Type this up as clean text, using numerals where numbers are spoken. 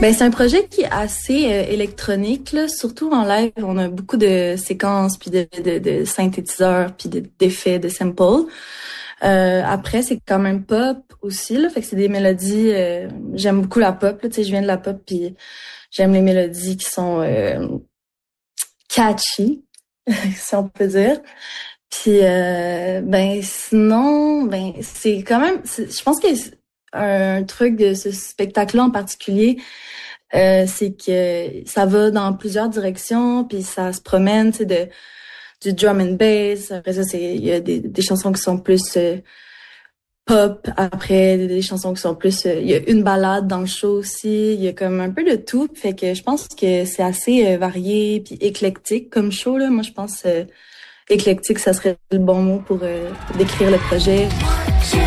Ben, c'est un projet qui est assez électronique, là. Surtout en live, on a beaucoup de séquences, puis de synthétiseurs, puis d'effets, de samples. Après, c'est quand même pop aussi, là. Fait que c'est des mélodies. J'aime beaucoup la pop, là. Tu sais, je viens de la pop, puis j'aime les mélodies qui sont catchy, si on peut dire. Puis ben sinon, ben c'est quand même. Je pense que un truc de ce spectacle-là en particulier. C'est que ça va dans plusieurs directions, puis ça se promène, tu sais, du drum and bass. Après ça, il y a des chansons qui sont plus pop. Après, des chansons qui sont plus... il y a une ballade dans le show aussi. Il y a comme un peu de tout. Fait que je pense que c'est assez varié puis éclectique comme show, là. Moi, je pense éclectique, ça serait le bon mot pour décrire le projet.